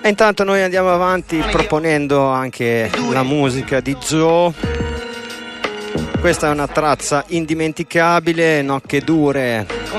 E intanto noi andiamo avanti proponendo anche la musica di Joe. Questa è una traccia indimenticabile, Nocche Dure,